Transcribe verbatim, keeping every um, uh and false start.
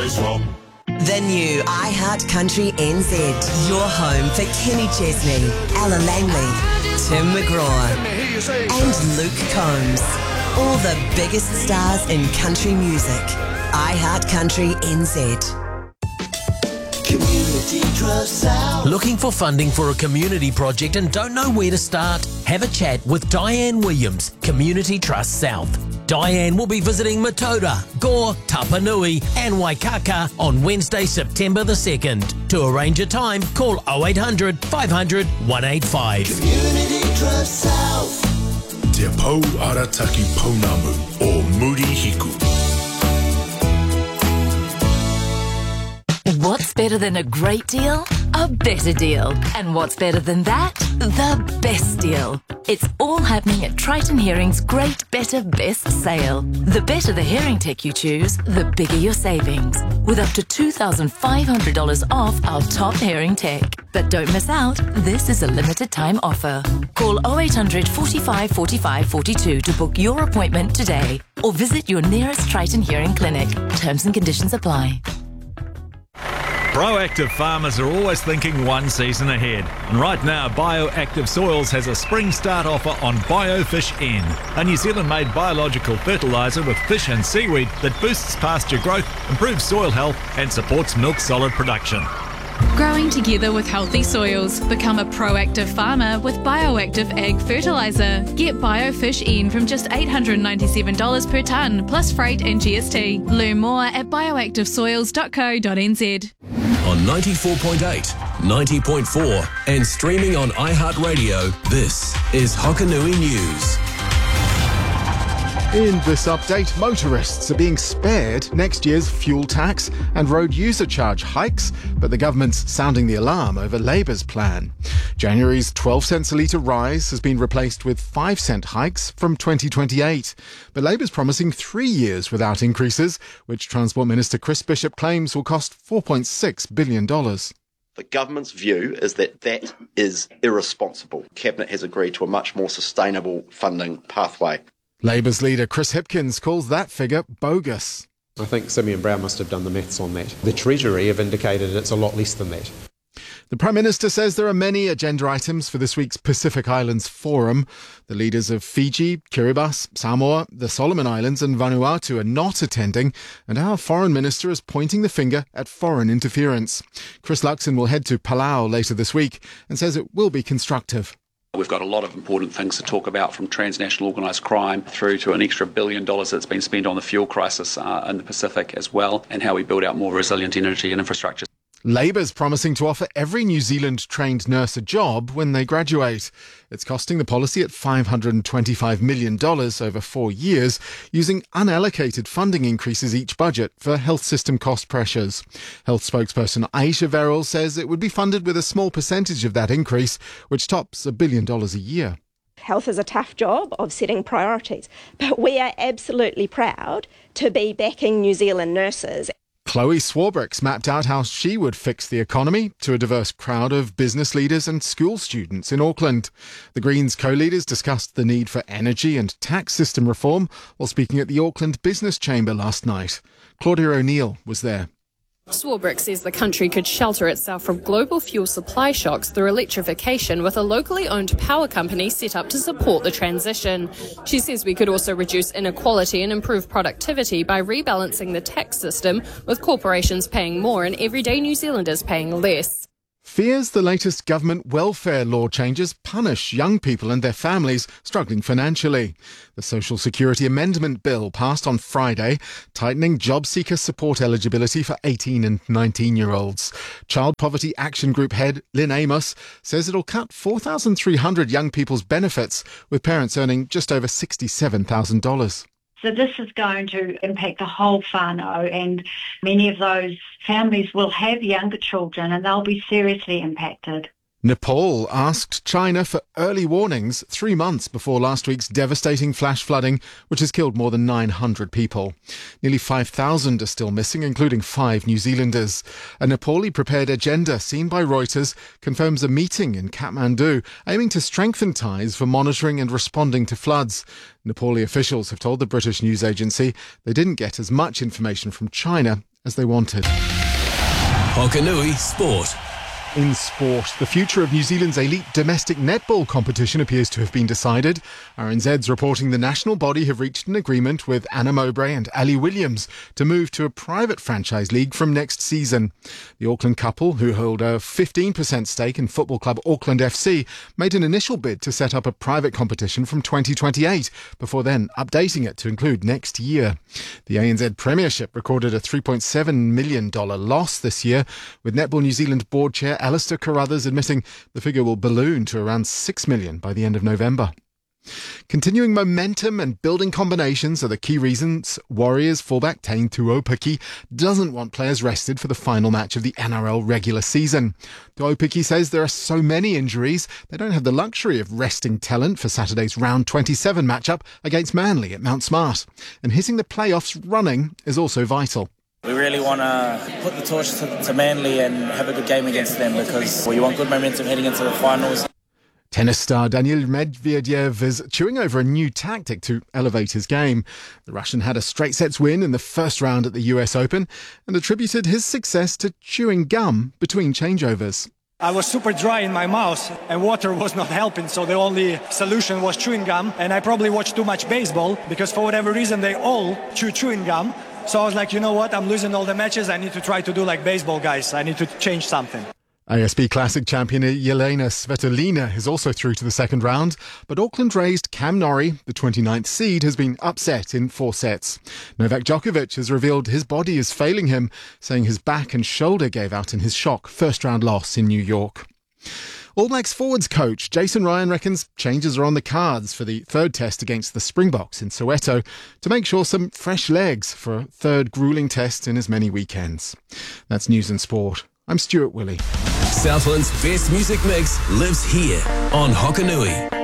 always wrong. The new iHeart Country N Z, your home for Kenny Chesney, Ella Langley, Tim McGraw and Luke Combs. All the biggest stars in country music. iHeart Country N Z. Community Trust South. Looking for funding for a community project and don't know where to start? Have a chat with Diane Williams, Community Trust South. Diane will be visiting Matoda, Gore, Tapanui and Waikaka on Wednesday, September the second. To arrange a time, call oh eight hundred, five hundred, one eight five. Community Trust South. Te Pou Arataki Pounamu o Muri Hiku. What's better than a great deal? A better deal. And what's better than that? The best deal. It's all happening at Triton Hearing's Great Better Best sale. The better the hearing tech you choose, the bigger your savings. With up to two thousand five hundred dollars off our top hearing tech. But don't miss out, this is a limited time offer. Call oh eight hundred, forty-five, forty-five, forty-two to book your appointment today. Or visit your nearest Triton Hearing clinic. Terms and conditions apply. Proactive farmers are always thinking one season ahead. And right now, Bioactive Soils has a spring start offer on BioFish N, a New Zealand-made biological fertiliser with fish and seaweed that boosts pasture growth, improves soil health and supports milk solid production. Growing together with healthy soils. Become a proactive farmer with Bioactive Ag Fertiliser. Get BioFish N from just eight hundred ninety-seven dollars per tonne, plus freight and G S T. Learn more at bioactive soils dot co dot n z. On ninety-four point eight, ninety point four and streaming on iHeartRadio, this is Hokanui News. In this update, motorists are being spared next year's fuel tax and road user charge hikes, but the government's sounding the alarm over Labour's plan. January's twelve cents a litre rise has been replaced with five cent hikes from twenty twenty-eight. But Labour's promising three years without increases, which Transport Minister Chris Bishop claims will cost four point six billion dollars. The government's view is that that is irresponsible. Cabinet has agreed to a much more sustainable funding pathway. Labour's leader Chris Hipkins calls that figure bogus. I think Simeon Brown must have done the maths on that. The Treasury have indicated it's a lot less than that. The Prime Minister says there are many agenda items for this week's Pacific Islands Forum. The leaders of Fiji, Kiribati, Samoa, the Solomon Islands and Vanuatu are not attending, and our Foreign Minister is pointing the finger at foreign interference. Chris Luxon will head to Palau later this week and says it will be constructive. We've got a lot of important things to talk about, from transnational organised crime through to an extra billion dollars that's been spent on the fuel crisis uh, in the Pacific as well, and how we build out more resilient energy and infrastructure. Labour's promising to offer every New Zealand-trained nurse a job when they graduate. It's costing the policy at five hundred twenty-five million dollars over four years, using unallocated funding increases each budget for health system cost pressures. Health spokesperson Aisha Verrill says it would be funded with a small percentage of that increase, which tops a billion dollars a year. Health is a tough job of setting priorities, but we are absolutely proud to be backing New Zealand nurses. Chloe Swarbricks mapped out how she would fix the economy to a diverse crowd of business leaders and school students in Auckland. The Greens co-leaders discussed the need for energy and tax system reform while speaking at the Auckland Business Chamber last night. Claudia O'Neill was there. Swarbrick says the country could shelter itself from global fuel supply shocks through electrification, with a locally owned power company set up to support the transition. She says we could also reduce inequality and improve productivity by rebalancing the tax system, with corporations paying more and everyday New Zealanders paying less. Fears the latest government welfare law changes punish young people and their families struggling financially. The Social Security Amendment Bill passed on Friday, tightening job seeker support eligibility for eighteen and nineteen-year-olds. Child Poverty Action Group head Lynn Amos says it'll cut four thousand three hundred young people's benefits, with parents earning just over sixty-seven thousand dollars. So this is going to impact the whole whānau, and many of those families will have younger children and they'll be seriously impacted. Nepal asked China for early warnings three months before last week's devastating flash flooding, which has killed more than nine hundred people. Nearly five thousand are still missing, including five New Zealanders. A Nepali prepared agenda seen by Reuters confirms a meeting in Kathmandu aiming to strengthen ties for monitoring and responding to floods. Nepali officials have told the British news agency they didn't get as much information from China as they wanted. Hokanui Sport. In sport, the future of New Zealand's elite domestic netball competition appears to have been decided. R N Z's reporting the national body have reached an agreement with Anna Mowbray and Ali Williams to move to a private franchise league from next season. The Auckland couple, who hold a fifteen percent stake in football club Auckland F C, made an initial bid to set up a private competition from twenty twenty-eight, before then updating it to include next year. The A N Z Premiership recorded a three point seven million dollars loss this year, with Netball New Zealand board chair Alistair Carruthers admitting the figure will balloon to around six million dollars by the end of November. Continuing momentum and building combinations are the key reasons Warriors fullback Taine Tuopiki doesn't want players rested for the final match of the N R L regular season. Tuopiki says there are so many injuries, they don't have the luxury of resting talent for Saturday's round twenty-seven matchup against Manly at Mount Smart. And hitting the playoffs running is also vital. We really want to put the torch to, to Manly and have a good game against them because we want good momentum heading into the finals. Tennis star Daniil Medvedev is chewing over a new tactic to elevate his game. The Russian had a straight sets win in the first round at the U S Open and attributed his success to chewing gum between changeovers. I was super dry in my mouth and water was not helping, so the only solution was chewing gum. And I probably watched too much baseball because for whatever reason they all chew chewing gum. So I was like, you know what, I'm losing all the matches. I need to try to do like baseball guys. I need to change something. A S B Classic champion Yelena Svitolina is also through to the second round, but Auckland-raised Cam Norrie, the twenty-ninth seed, has been upset in four sets. Novak Djokovic has revealed his body is failing him, saying his back and shoulder gave out in his shock first-round loss in New York. All Blacks forwards coach Jason Ryan reckons changes are on the cards for the third test against the Springboks in Soweto to make sure some fresh legs for a third gruelling test in as many weekends. That's News and Sport. I'm Stuart Willey. Southland's best music mix lives here on Hokanui.